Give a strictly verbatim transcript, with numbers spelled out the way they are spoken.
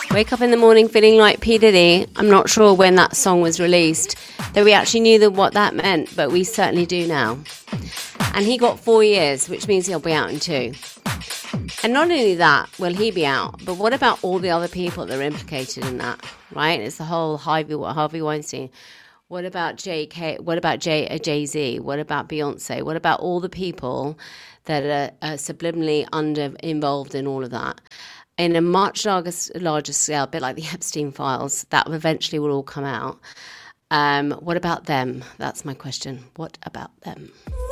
Wake up in the morning feeling like P. Diddy. I'm not sure when that song was released, that we actually knew that what that meant, but we certainly do now. And he got four years, which means he'll be out in two. And not only that will he be out, but what about all the other people that are implicated in that, right? It's the whole Harvey, Harvey Weinstein. What about J K? What about J, uh, Jay-Z? What about Beyonce? What about all the people that are, are subliminally under involved in all of that? In a much larger, larger scale, a bit like the Epstein files, that eventually will all come out. Um, what about them? That's my question. What about them?